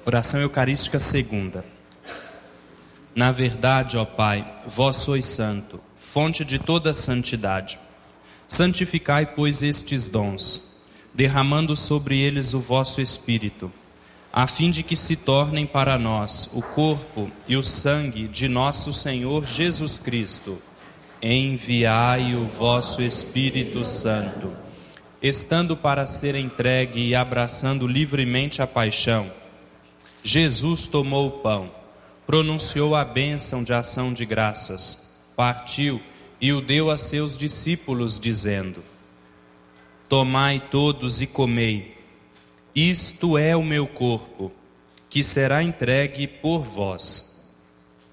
Oração Eucarística Segunda. Na verdade, ó Pai, vós sois santo, fonte de toda santidade. Santificai, pois, estes dons, derramando sobre eles o vosso Espírito, a fim de que se tornem para nós o corpo e o sangue de nosso Senhor Jesus Cristo. Enviai o vosso Espírito Santo, estando para ser entregue e abraçando livremente a paixão. Jesus tomou o pão, pronunciou a bênção de ação de graças, partiu e o deu a seus discípulos, dizendo: Tomai todos e comei, isto é o meu corpo, que será entregue por vós.